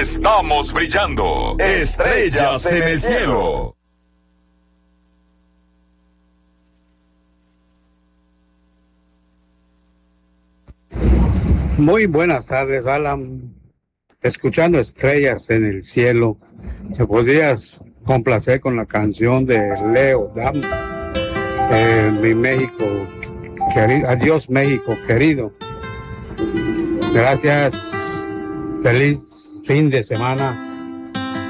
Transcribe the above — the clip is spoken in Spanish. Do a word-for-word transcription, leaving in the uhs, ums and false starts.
Estamos brillando. Estrellas en el cielo. Muy buenas tardes, Alan. Escuchando Estrellas en el cielo, ¿te podrías complacer con la canción de Leo Dan? Eh, mi México querido, adiós México querido. Gracias, feliz fin de semana.